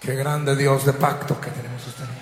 Qué grande Dios de pacto que tenemos usted.